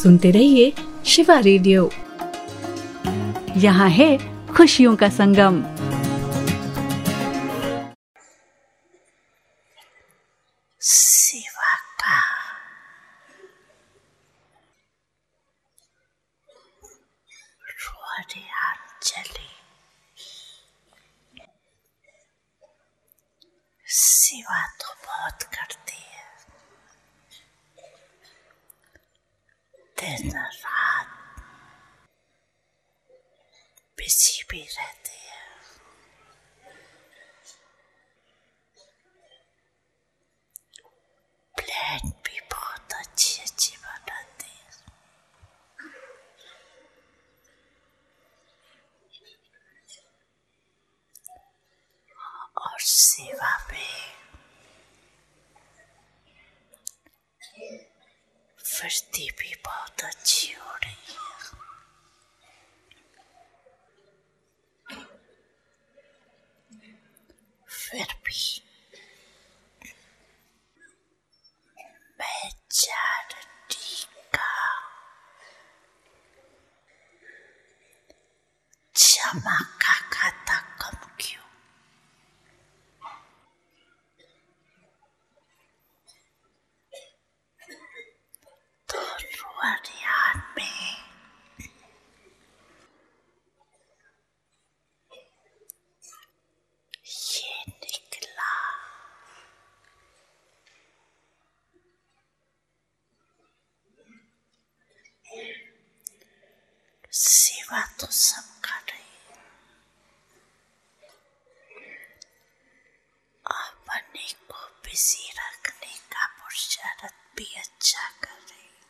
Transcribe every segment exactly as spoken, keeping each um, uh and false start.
सुनते रहिए शिवा रेडियो। यहाँ है खुशियों का संगम। शिवा का रोरियांजलि। शिवा तो बहुत करती है, दिन रात बिजी भी रहती है। प्लेट भी बहुत अच्छी अच्छी बनाती है। और शिवा पे वर्दी भी बहुत अच्छी हो रही है। फिर भी मैं चैरिटी का चमका खाता कम क्यों? तो रोरियान में ये निकला। शिवा तो सब कर रही है, अपने को बिजी रखने का पुरुषार्थ भी अच्छा कर रही है।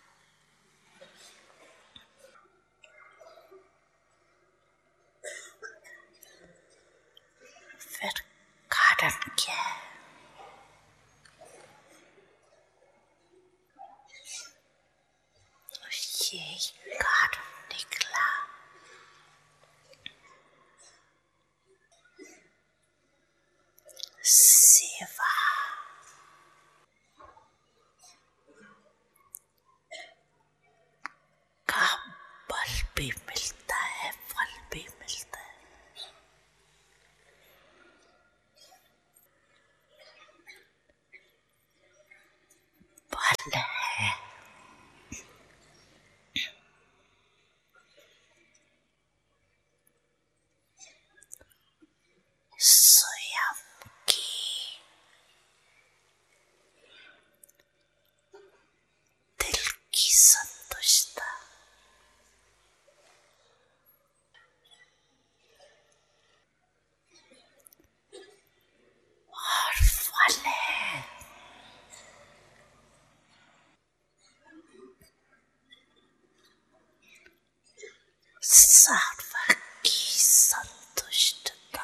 फिर कारण क्या है? ये कारण निकला शिवा का बल भी मिलता है, फल भी मिलता है। बल है स्वयं की दिल की संतुष्टता। और फल है सर्व की संतुष्टता।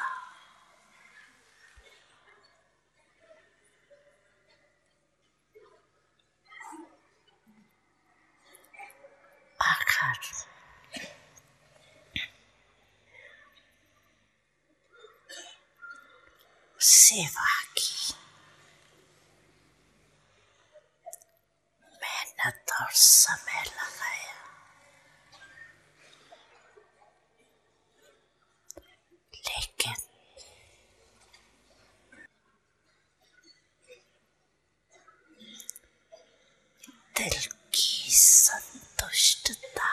अगर शिवा की मेहनत और समय लगाया, लेकिन दिल की संतुष्टता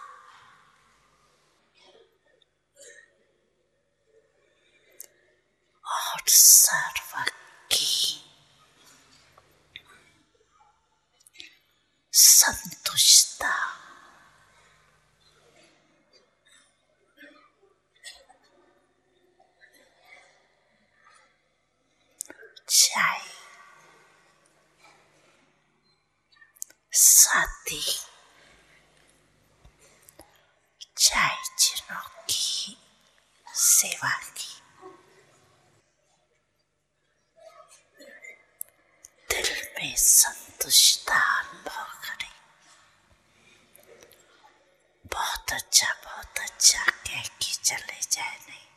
और सर्व की संतुष्टता चाहे शादी, चाहे जिनों की सेवा की, दिल में संतुष्टता अनुभव करें। बहुत अच्छा बहुत अच्छा कह के चले जाए नहीं।